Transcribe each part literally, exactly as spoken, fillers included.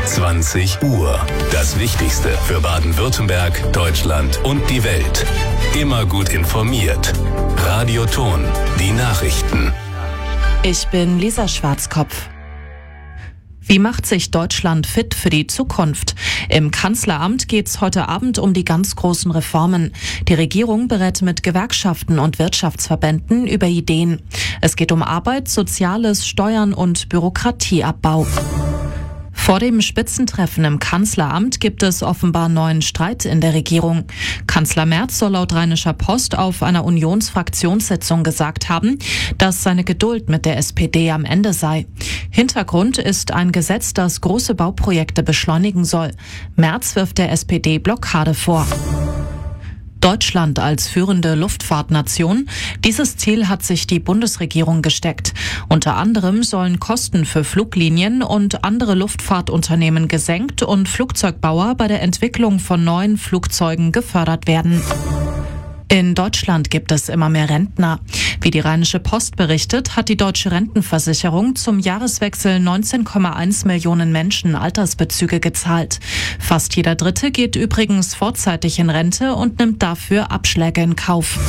zwanzig Uhr. Das Wichtigste für Baden-Württemberg, Deutschland und die Welt. Immer gut informiert. Radio Ton, die Nachrichten. Ich bin Lisa Schwarzkopf. Wie macht sich Deutschland fit für die Zukunft? Im Kanzleramt geht's heute Abend um die ganz großen Reformen. Die Regierung berät mit Gewerkschaften und Wirtschaftsverbänden über Ideen. Es geht um Arbeit, Soziales, Steuern und Bürokratieabbau. Vor dem Spitzentreffen im Kanzleramt gibt es offenbar neuen Streit in der Regierung. Kanzler Merz soll laut Rheinischer Post auf einer Unionsfraktionssitzung gesagt haben, dass seine Geduld mit der S P D am Ende sei. Hintergrund ist ein Gesetz, das große Bauprojekte beschleunigen soll. Merz wirft der S P D Blockade vor. Deutschland als führende Luftfahrtnation. Dieses Ziel hat sich die Bundesregierung gesteckt. Unter anderem sollen Kosten für Fluglinien und andere Luftfahrtunternehmen gesenkt und Flugzeugbauer bei der Entwicklung von neuen Flugzeugen gefördert werden. In Deutschland gibt es immer mehr Rentner. Wie die Rheinische Post berichtet, hat die Deutsche Rentenversicherung zum Jahreswechsel neunzehn Komma eins Millionen Menschen Altersbezüge gezahlt. Fast jeder Dritte geht übrigens vorzeitig in Rente und nimmt dafür Abschläge in Kauf.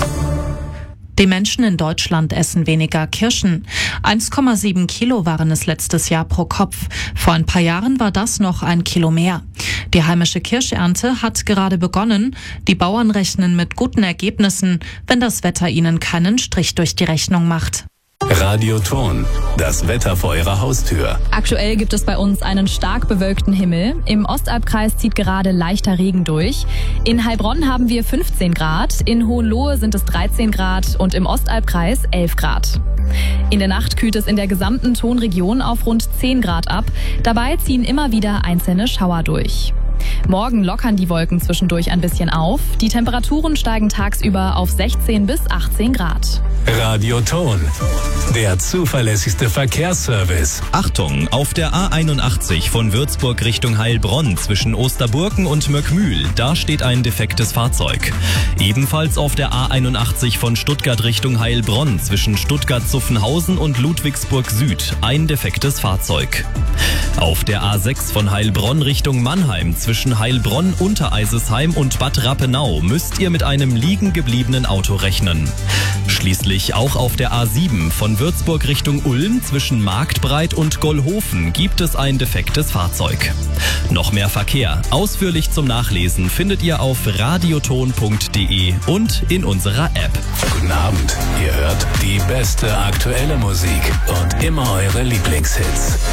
Die Menschen in Deutschland essen weniger Kirschen. eins Komma sieben Kilo waren es letztes Jahr pro Kopf. Vor ein paar Jahren war das noch ein Kilo mehr. Die heimische Kirschernte hat gerade begonnen. Die Bauern rechnen mit guten Ergebnissen, wenn das Wetter ihnen keinen Strich durch die Rechnung macht. Radio Ton, das Wetter vor Ihrer Haustür. Aktuell gibt es bei uns einen stark bewölkten Himmel. Im Ostalbkreis zieht gerade leichter Regen durch. In Heilbronn haben wir fünfzehn Grad, in Hohenlohe sind es dreizehn Grad und im Ostalbkreis elf Grad. In der Nacht kühlt es in der gesamten Tonregion auf rund zehn Grad ab. Dabei ziehen immer wieder einzelne Schauer durch. Morgen lockern die Wolken zwischendurch ein bisschen auf. Die Temperaturen steigen tagsüber auf sechzehn bis achtzehn Grad. Radio Ton, der zuverlässigste Verkehrsservice. Achtung, auf der A einundachtzig von Würzburg Richtung Heilbronn zwischen Osterburken und Möckmühl, da steht ein defektes Fahrzeug. Ebenfalls auf der A einundachtzig von Stuttgart Richtung Heilbronn zwischen Stuttgart-Zuffenhausen und Ludwigsburg Süd, ein defektes Fahrzeug. Auf der A sechs von Heilbronn Richtung Mannheim zwischen Heilbronn, Untereisesheim und Bad Rappenau müsst ihr mit einem liegen gebliebenen Auto rechnen. Schließlich auch auf der A sieben von Würzburg Richtung Ulm zwischen Marktbreit und Gollhofen gibt es ein defektes Fahrzeug. Noch mehr Verkehr, ausführlich zum Nachlesen, findet ihr auf radioton punkt de und in unserer App. Guten Abend, ihr hört die beste aktuelle Musik und immer eure Lieblingshits.